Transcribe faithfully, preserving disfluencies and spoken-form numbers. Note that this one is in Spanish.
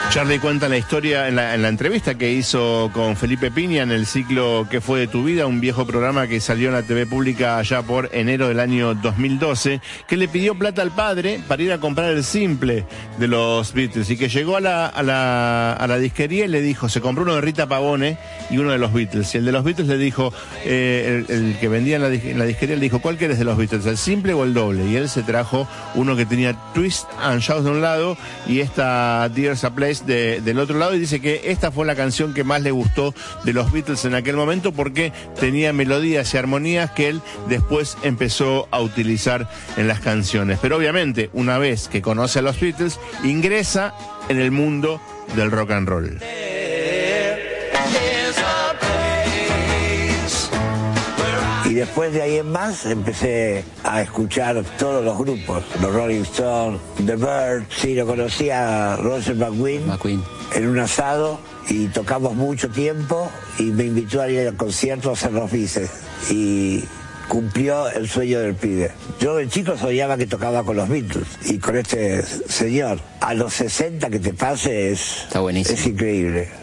Charlie cuenta la historia en la, en la entrevista que hizo con Felipe Piña en el ciclo ¿Qué fue de tu vida?, un viejo programa que salió en la T V pública allá por enero del año dos mil doce, que le pidió plata al padre para ir a comprar el simple de los Beatles y que llegó a la, a la, a la disquería y le dijo, se compró uno de Rita Pavone y uno de los Beatles, y el de los Beatles le dijo, eh, el, el que vendía en la, en la disquería le dijo, ¿cuál querés de los Beatles, el simple o el doble? Y él se trajo uno que tenía Twist and Shout de un lado y esta There's a Place De, del otro lado, y dice que esta fue la canción que más le gustó de los Beatles en aquel momento porque tenía melodías y armonías que él después empezó a utilizar en las canciones. Pero obviamente, una vez que conoce a los Beatles, ingresa en el mundo del rock and roll. Y después de ahí en más empecé a escuchar todos los grupos, los Rolling Stones, The Byrds. Sí, lo conocía a Roger McGuinn, McQueen en un asado y tocamos mucho tiempo y me invitó a ir al concierto a hacer los bices y cumplió el sueño del pibe. Yo de chico soñaba que tocaba con los Beatles y con este señor. A los sesenta que te pase es, Está buenísimo. Es increíble.